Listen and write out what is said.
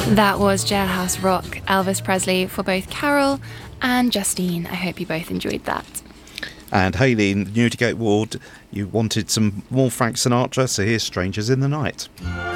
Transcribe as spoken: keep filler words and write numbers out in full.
That was Jailhouse Rock, Elvis Presley, for both Carol and Justine. I hope you both enjoyed that. And Hayley, in the Newdigate ward, you wanted some more Frank Sinatra, so here's Strangers in the Night.